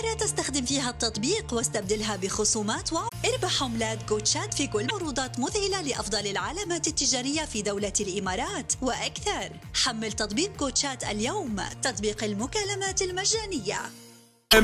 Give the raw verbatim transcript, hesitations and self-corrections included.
مهارة تستخدم فيها التطبيق واستبدلها بخصومات واربح عملات كوتشات في كل عروضات مذهلة لأفضل العلامات التجارية في دولة الإمارات وأكثر. حمل تطبيق كوتشات اليوم، تطبيق المكالمات المجانية.